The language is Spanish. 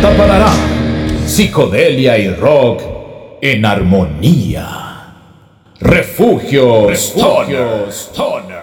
nunca parará. Psicodelia y rock en armonía. Refugio Stoner.